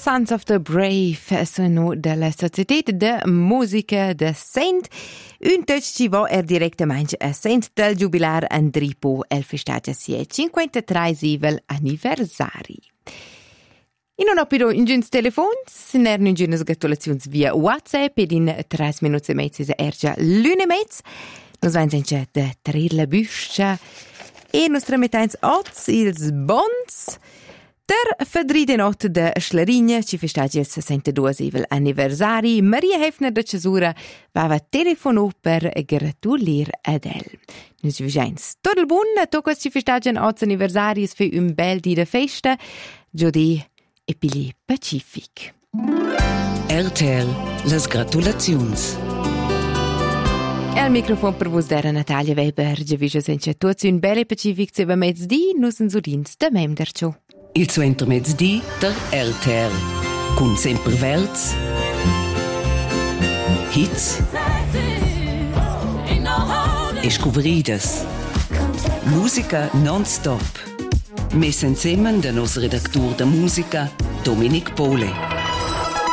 Sons of the Brave sono della Società de Musica de Saint. Un touch ci va direttamente a Saint del jubilar Andripo el festagia sia 53 anniversari. In un opido in giuns telefons, ner in giuns gratulazions via WhatsApp ed in 3 minuti e mezzo se ergia l'une mezzo. Nos vain senza de trir la buscia e nos tramettains oz ils bons. Der fadride not de Schlarigna ci festagia il 62 anniversari. Maria Hefner de Cesura vava telefono per gratulir ad el. Nos vigens tot il bun, tocos ci festagian oz anniversaris fe un bel di de festa, giodi e pili pacific. RTL, las gratulazions. El microfon per vos dera Natalia Weber, giavisce senza tutti un bel e pacific zeva mezzdi, nus en sudins de mem derciò. Il suo intermezzdi der RTL. Cun sempre verz, hits e scuveridas. Musica non-stop. Mess insieme da nos redactur da musica, Dominic Pole.